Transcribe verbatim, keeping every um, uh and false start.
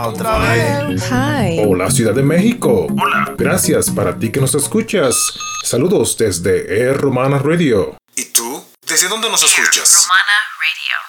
otra vez. Hi. Hola, Ciudad de México. Hola. Gracias para ti que nos escuchas. Saludos desde Air Romana Radio. ¿Y tú? ¿Desde dónde nos escuchas? Romana Radio.